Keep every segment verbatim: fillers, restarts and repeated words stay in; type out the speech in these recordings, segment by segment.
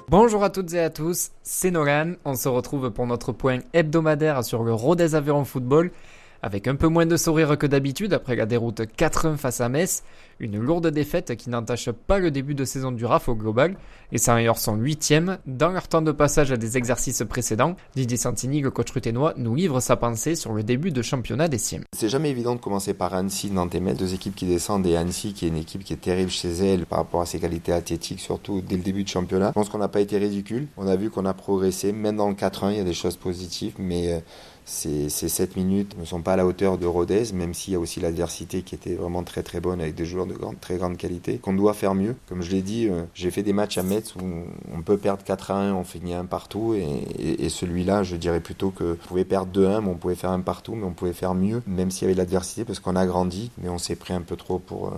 Bonjour à toutes et à tous, c'est Nolan. On se retrouve pour notre point hebdomadaire sur le Rodez Aveyron Football. Avec un peu moins de sourire que d'habitude après la déroute quatre un face à Metz, une lourde défaite qui n'entache pas le début de saison du R A F au global. Les Sarailleurs sont huitièmes. Dans leur temps de passage à des exercices précédents, Didier Santini, le coach ruthénois, nous livre sa pensée sur le début de championnat des Siem. C'est jamais évident de commencer par Annecy, Nantes et Metz, deux équipes qui descendent, et Annecy qui est une équipe qui est terrible chez elle par rapport à ses qualités athlétiques, surtout dès le début de championnat. Je pense qu'on n'a pas été ridicule, on a vu qu'on a progressé, même dans le quatre un il y a des choses positives, mais euh, ces, ces sept minutes ne sont pas à la hauteur de Rodez, même s'il y a aussi l'adversité qui était vraiment très très bonne avec des joueurs de grande, très grande qualité, qu'on doit faire mieux. Comme je l'ai dit, euh, j'ai fait des matchs à Metz où on peut perdre quatre à un, on finit un partout, et, et, et celui-là, je dirais plutôt que on pouvait perdre deux un, mais on pouvait faire un partout, mais on pouvait faire mieux, même s'il y avait de l'adversité, parce qu'on a grandi, mais on s'est pris un peu trop pour... Euh,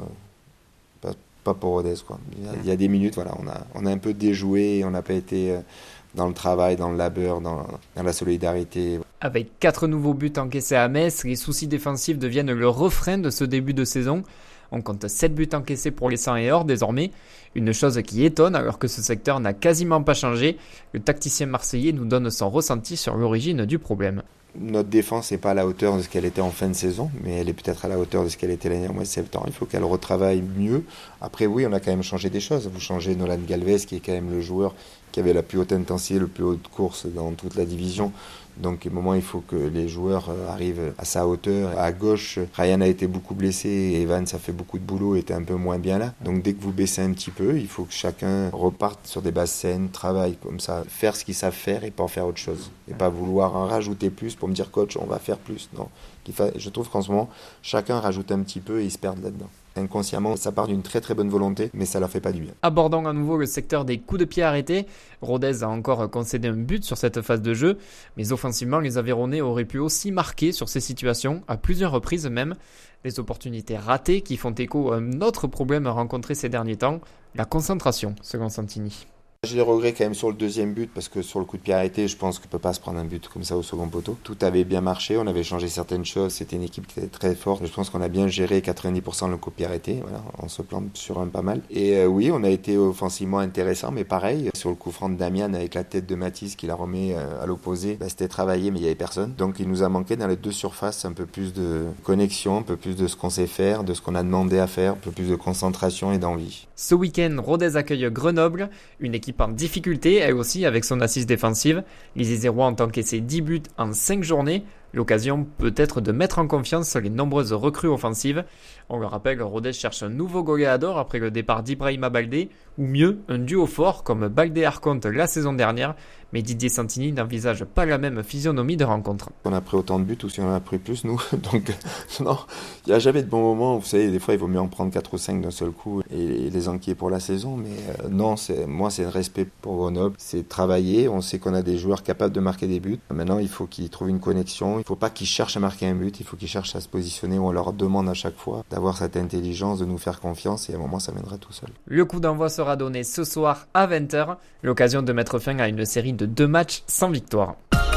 pas, pas pour Rodez, quoi. Il y, a, il y a des minutes, voilà, on a, on a un peu déjoué, et on n'a pas été... Euh, dans le travail, dans le labeur, dans, dans la solidarité. Avec quatre nouveaux buts encaissés à Metz, les soucis défensifs deviennent le refrain de ce début de saison. On compte sept buts encaissés pour les Sarailleurs désormais, une chose qui étonne alors que ce secteur n'a quasiment pas changé. Le tacticien marseillais nous donne son ressenti sur l'origine du problème. Notre défense n'est pas à la hauteur de ce qu'elle était en fin de saison, mais elle est peut-être à la hauteur de ce qu'elle était l'année en mois de septembre. Il faut qu'elle retravaille mieux. Après, oui, on a quand même changé des choses. Vous changez Nolan Galvez, qui est quand même le joueur qui avait la plus haute intensité, le plus haute course dans toute la division. Donc, à un moment, il faut que les joueurs arrivent à sa hauteur. À gauche, Ryan a été beaucoup blessé, et Evans a fait beaucoup de boulot, était un peu moins bien là. Donc, dès que vous baissez un petit peu, il faut que chacun reparte sur des bases saines, travaille comme ça, faire ce qu'ils savent faire et pas en faire autre chose. Et pas vouloir en rajouter plus pour me dire, coach, on va faire plus. Non. Je trouve qu'en ce moment, chacun rajoute un petit peu et ils se perdent là-dedans. Inconsciemment, ça part d'une très très bonne volonté, mais ça leur fait pas du bien. Abordons à nouveau le secteur des coups de pied arrêtés. Rodez a encore concédé un but sur cette phase de jeu, mais offensivement, les Aveyronnais auraient pu aussi marquer sur ces situations, à plusieurs reprises même. Des opportunités ratées qui font écho à un autre problème rencontré ces derniers temps, la concentration, selon Santini. J'ai des regrets quand même sur le deuxième but, parce que sur le coup de pied arrêté, je pense qu'on ne peut pas se prendre un but comme ça au second poteau. Tout avait bien marché, on avait changé certaines choses, c'était une équipe qui était très forte. Je pense qu'on a bien géré quatre-vingt-dix pour cent le coup de pied arrêté, voilà, on se plante sur un pas mal. Et euh, oui, on a été offensivement intéressant, mais pareil, sur le coup franc de Damian avec la tête de Mathis qui la remet euh, à l'opposé, bah, c'était travaillé, mais il n'y avait personne. Donc il nous a manqué dans les deux surfaces un peu plus de connexion, un peu plus de ce qu'on sait faire, de ce qu'on a demandé à faire, un peu plus de concentration et d'envie. Ce week-end, Rodez accueille Grenoble, une équipe en difficulté, elle aussi avec son assise défensive. Les Isérois ont encaissé dix buts en cinq journées, l'occasion peut-être de mettre en confiance les nombreuses recrues offensives. On le rappelle, Rodez cherche un nouveau goléador après le départ d'Ibrahima Baldé, ou mieux, un duo fort comme Baldé-Arconte la saison dernière, mais Didier Santini n'envisage pas la même physionomie de rencontre. On a pris autant de buts ou si on en a pris plus, nous, donc non, il n'y a jamais de bon moment. Vous savez, des fois il vaut mieux en prendre quatre ou cinq d'un seul coup et les enquiller pour la saison, mais euh, non, c'est, moi c'est le respect pour Grenoble, c'est travailler, on sait qu'on a des joueurs capables de marquer des buts. Maintenant il faut qu'ils trouvent une connexion, il ne faut pas qu'ils cherchent à marquer un but, il faut qu'ils cherchent à se positionner, on leur demande à chaque fois d'avoir cette intelligence, de nous faire confiance, et à un moment ça viendra tout seul. Le coup d'envoi sera donné ce soir à vingt heures, l'occasion de mettre fin à une série de deux matchs sans victoire.